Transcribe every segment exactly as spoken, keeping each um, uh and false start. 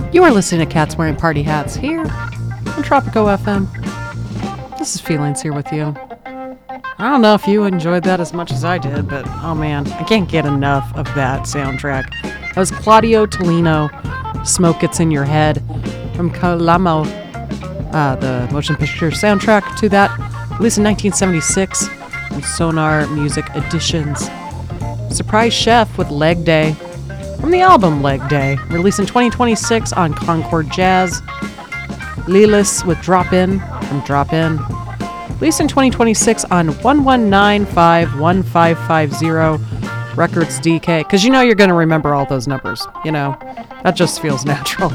You are listening to Cats Wearing Party Hats here on Tropico F M. This is Feelings here with you. I don't know if you enjoyed that as much as I did, but oh man, I can't get enough of that soundtrack. That was Claudio Tolino, Smoke Gets in Your Head, from Calamo, uh, the motion picture soundtrack to that, released in nineteen seventy-six on Sonar Music Editions. Surprise Chef with Leg Day, from the album Leg Day, released in twenty twenty-six on Concord Jazz. Lilis with Drop In, from Drop In, released in twenty twenty-six on one one nine five one five five zero Records D K. Because you know you're going to remember all those numbers. You know, that just feels natural.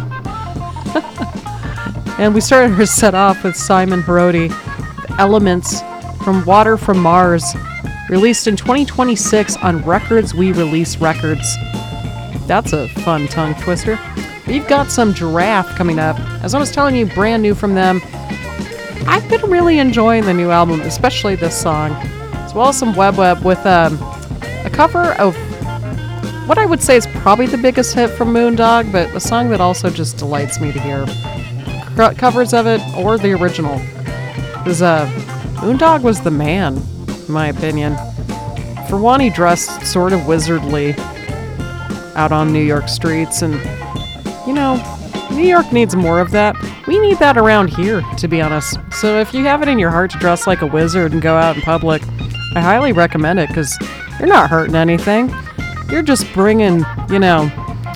And we started her set off with Simon Hiroti, with Elements, from Water from Mars, released in twenty twenty-six on Records We Release Records. That's a fun tongue twister. We've got some Giraffe coming up. As I was telling you, brand new from them. I've been really enjoying the new album, especially this song, as well as some Web Web with um, a cover of what I would say is probably the biggest hit from Moondog, but a song that also just delights me to hear. C- covers of it or the original. Because uh, Moondog was the man, in my opinion. For one, he dressed sort of wizardly out on New York streets, and you know, New York needs more of that. We need that around here, to be honest. So if you have it in your heart to dress like a wizard and go out in public, I highly recommend it, because you're not hurting anything. You're just bringing, you know,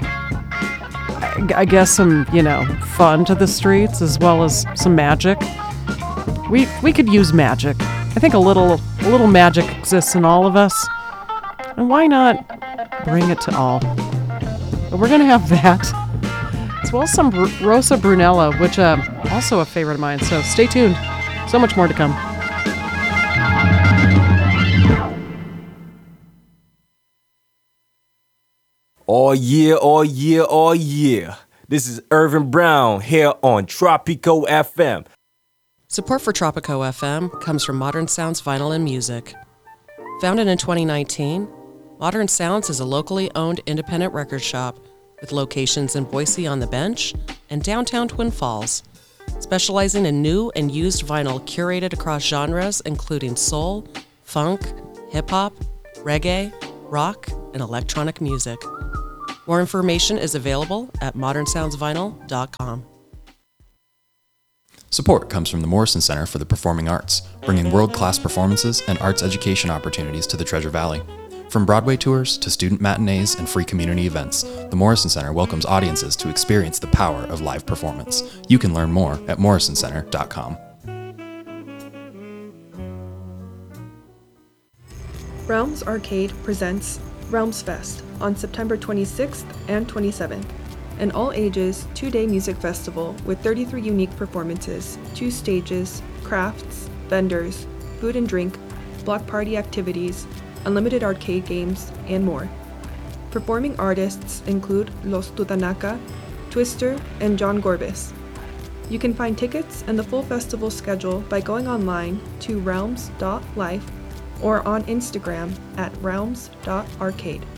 I, I guess some, you know, fun to the streets, as well as some magic. We we could use magic. I think a little a little magic exists in all of us. And why not bring it to all? But we're going to have that, as well as some R- Rosa Brunello, which uh, also a favorite of mine. So stay tuned. So much more to come. Oh yeah, oh yeah, oh yeah. This is Irvin Brown here on Tropico F M. Support for Tropico F M comes from Modern Sounds Vinyl and Music. Founded in twenty nineteen, Modern Sounds is a locally owned independent record shop with locations in Boise on the Bench and downtown Twin Falls, specializing in new and used vinyl curated across genres including soul, funk, hip-hop, reggae, rock, and electronic music. More information is available at modern sounds vinyl dot com. Support comes from the Morrison Center for the Performing Arts, bringing world-class performances and arts education opportunities to the Treasure Valley. From Broadway tours to student matinees and free community events, the Morrison Center welcomes audiences to experience the power of live performance. You can learn more at morrison center dot com. Realms Arcade presents Realms Fest on September twenty-sixth and twenty-seventh, an all-ages, two-day music festival with thirty-three unique performances, two stages, crafts, vendors, food and drink, block party activities, unlimited arcade games, and more. Performing artists include Los Tutanaka, Twister, and John Gorbis. You can find tickets and the full festival schedule by going online to realms dot life or on Instagram at realms dot arcade.